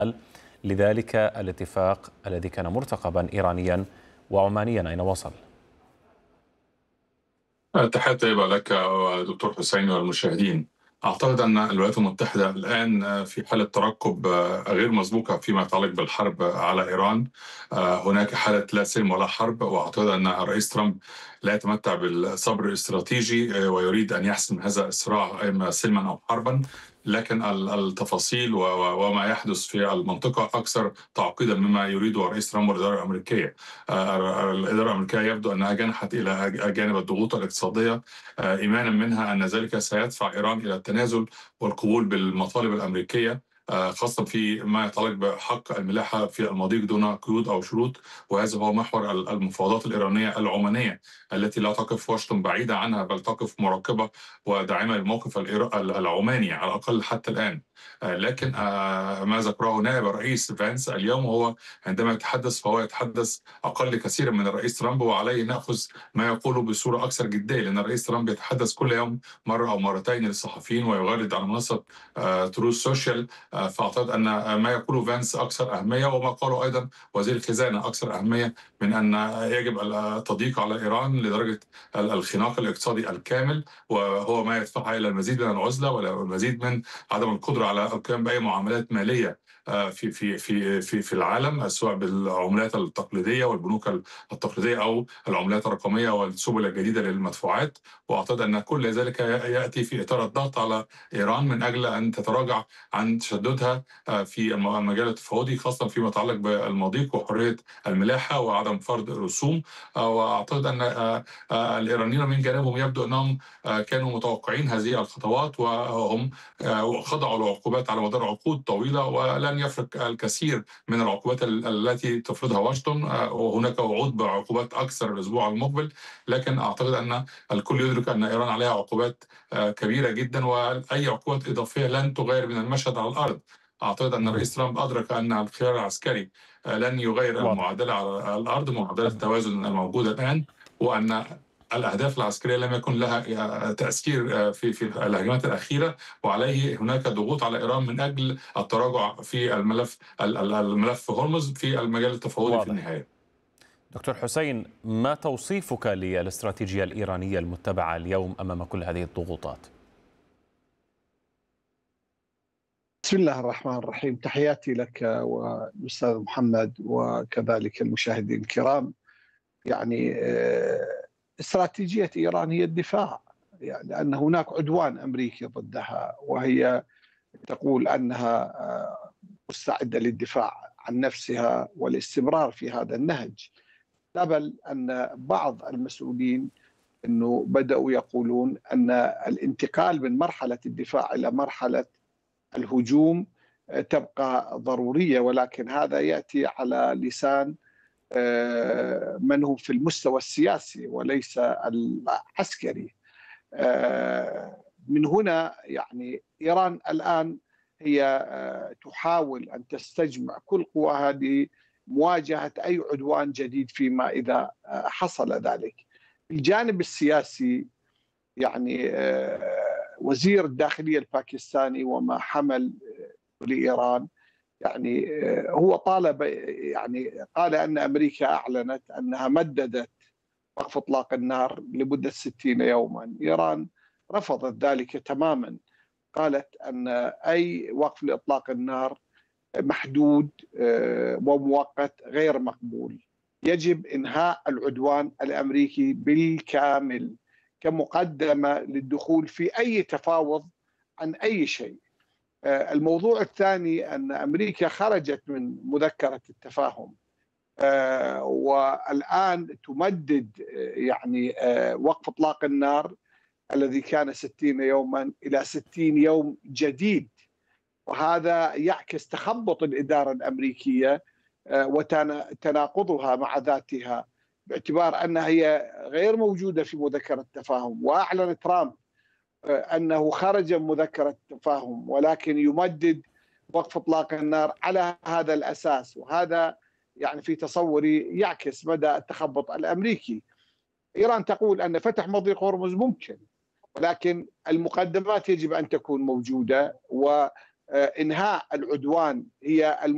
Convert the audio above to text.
لذلك الاتفاق الذي كان مرتقبا إيرانيا وعمانيا أين وصل؟ تحية طيبة لك دكتور حسين والمشاهدين. أعتقد أن الولايات المتحدة الآن في حالة ترقب غير مسبوقة فيما يتعلق بالحرب على إيران. هناك حالة لا سلم ولا حرب، وأعتقد أن الرئيس ترامب لا يتمتع بالصبر الاستراتيجي ويريد أن يحسم هذا الصراع إما سلما أو حربا. لكن التفاصيل وما يحدث في المنطقة أكثر تعقيدا مما يريده الرئيس ترامب والإدارة الأمريكية. الإدارة الأمريكية يبدو أنها جنحت إلى جانب الضغوط الاقتصادية، إيمانا منها أن ذلك سيدفع إيران إلى التنازل والقبول بالمطالب الأمريكية، خاصة في ما يتعلق بحق الملاحة في المضيق دون قيود أو شروط. وهذا هو محور المفاوضات الإيرانية العمانية التي لا تقف واشنطن بعيدة عنها، بل تقف مراقبة وداعمة للموقف العماني على الأقل حتى الآن. لكن ما ذكره نائب الرئيس فانس اليوم هو عندما يتحدث فهو يتحدث أقل كثيرا من الرئيس ترامب، وعليه نأخذ ما يقوله بصورة أكثر جدية، لأن الرئيس ترامب يتحدث كل يوم مرة أو مرتين للصحفيين ويغرد على منصة تروث سوشيال. فأعتقد أن ما يقوله فانس أكثر أهمية، وما قاله أيضا وزير الخزانة أكثر أهمية من أن يجب التضييق على إيران لدرجة الخناق الاقتصادي الكامل، وهو ما يدفعها إلى المزيد من العزلة والمزيد من عدم القدرة على القيام بأي معاملات مالية في العالم، سواء بالعملات التقليديه والبنوك التقليديه او العملات الرقميه والسبل الجديده للمدفوعات. واعتقد ان كل ذلك ياتي في اطار الضغط على ايران من اجل ان تتراجع عن تشددها في المجال التفاوضي، خاصه فيما يتعلق بالمضيق وحريه الملاحه وعدم فرض رسوم. واعتقد ان الايرانيين من جانبهم يبدو انهم كانوا متوقعين هذه الخطوات، وهم خضعوا لعقوبات على مدار عقود طويله، ولن يفرق الكثير من العقوبات التي تفرضها واشنطن، وهناك وعود بعقوبات اكثر الاسبوع المقبل. لكن اعتقد ان الكل يدرك ان ايران عليها عقوبات كبيره جدا، واي عقوبات اضافيه لن تغير من المشهد على الارض. اعتقد ان الرئيس ترامب ادرك ان الخيار العسكري لن يغير واضح. المعادله على الارض، معادله التوازن الموجوده الان، وان الأهداف العسكرية لم يكن لها تأثير في الهجمات الأخيرة، وعليه هناك ضغوط على إيران من أجل التراجع في الملف هرمز في المجال التفاوضي في واضح. النهاية. دكتور حسين، ما توصيفك للاستراتيجية الإيرانية المتبعة اليوم أمام كل هذه الضغوطات؟ بسم الله الرحمن الرحيم، تحياتي لك والأستاذ محمد وكذلك المشاهدين الكرام. يعني استراتيجية إيران هي الدفاع، يعني لأن هناك عدوان أمريكي ضدها، وهي تقول أنها مستعدة للدفاع عن نفسها والاستمرار في هذا النهج. لا بل أن بعض المسؤولين أنه بدأوا يقولون أن الانتقال من مرحلة الدفاع إلى مرحلة الهجوم تبقى ضرورية، ولكن هذا يأتي على لسان من هم في المستوى السياسي وليس العسكري. من هنا يعني إيران الآن هي تحاول أن تستجمع كل قواها لمواجهة أي عدوان جديد فيما إذا حصل ذلك. الجانب السياسي يعني وزير الداخلية الباكستاني وما حمل لإيران، يعني هو طالب، يعني قال أن أمريكا أعلنت أنها مددت وقف إطلاق النار لمدة 60 يوما. إيران رفضت ذلك تماما، قالت أن أي وقف لإطلاق النار محدود ومؤقت غير مقبول. يجب إنهاء العدوان الأمريكي بالكامل كمقدمة للدخول في أي تفاوض عن أي شيء. الموضوع الثاني أن أمريكا خرجت من مذكرة التفاهم، والآن تمدد يعني وقف إطلاق النار الذي كان 60 يوما إلى 60 يوم جديد، وهذا يعكس تخبط الإدارة الأمريكية وتناقضها مع ذاتها، باعتبار أنها هي غير موجودة في مذكرة التفاهم. وأعلن ترامب أنه خرج من مذكرة التفاهم، ولكن يمدد وقف إطلاق النار على هذا الأساس، وهذا يعني في تصوري يعكس مدى التخبط الأمريكي. إيران تقول أن فتح مضيق هرمز ممكن، ولكن المقدمات يجب أن تكون موجودة، وإنهاء العدوان هي